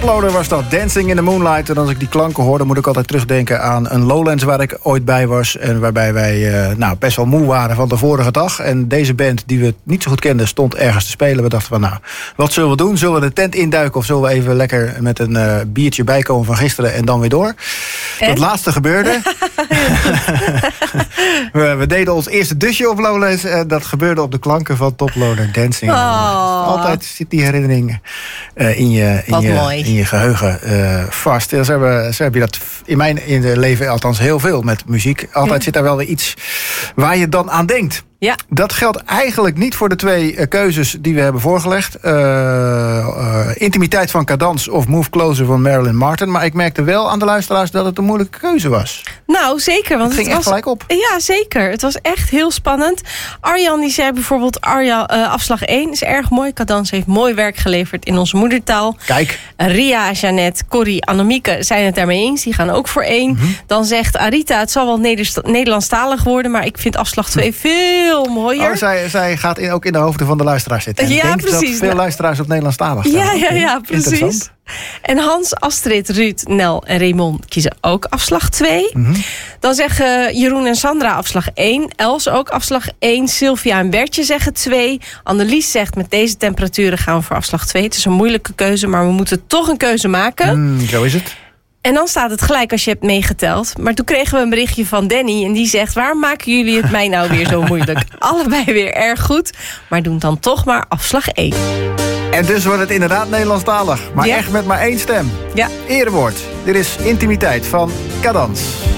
Toploader was dat, Dancing in the Moonlight. En als ik die klanken hoor, dan moet ik altijd terugdenken aan een Lowlands waar ik ooit bij was. En waarbij wij best wel moe waren van de vorige dag. En deze band, die we niet zo goed kenden, stond ergens te spelen. We dachten van, wat zullen we doen? Zullen we de tent induiken of zullen we even lekker met een biertje bijkomen van gisteren en dan weer door? En? Dat laatste gebeurde. We deden ons eerste dusje op Lowlands. Dat gebeurde op de klanken van Toploader, Dancing. Altijd zit die herinnering in je geheugen vast. Ja, zo heb je dat in mijn leven althans heel veel met muziek. Altijd zit daar wel weer iets waar je dan aan denkt. Ja. Dat geldt eigenlijk niet voor de twee keuzes die we hebben voorgelegd. Intimiteit van Cadans of Move Closer van Marilyn Martin. Maar ik merkte wel aan de luisteraars dat het een moeilijke keuze was. Nou, zeker. Want het ging echt gelijk op. Ja, zeker. Het was echt heel spannend. Arjan die zei bijvoorbeeld, afslag 1 is erg mooi. Cadans heeft mooi werk geleverd in onze moedertaal. Kijk. Ria, Jeannette, Corrie, Annemieke zijn het daarmee eens. Die gaan ook voor 1. Mm-hmm. Dan zegt Arita, het zal wel Nederlandstalig worden, maar ik ik vind afslag 2 veel mooier. Zij gaat ook in de hoofden van de luisteraars zitten. En ik denk precies. Dat veel luisteraars op Nederlandstalig staan. Ja, precies. En Hans, Astrid, Ruud, Nel en Raymond kiezen ook afslag 2. Mm-hmm. Dan zeggen Jeroen en Sandra afslag 1. Els ook afslag 1. Sylvia en Bertje zeggen 2. Annelies zegt, met deze temperaturen gaan we voor afslag 2. Het is een moeilijke keuze, maar we moeten toch een keuze maken. Zo is het. En dan staat het gelijk als je hebt meegeteld. Maar toen kregen we een berichtje van Danny. En die zegt, waarom maken jullie het mij nou weer zo moeilijk? Allebei weer erg goed. Maar doen dan toch maar afslag 1. En dus wordt het inderdaad Nederlandstalig. Maar echt met maar 1 stem. Ja. Erewoord. Dit is Intimiteit van Cadans.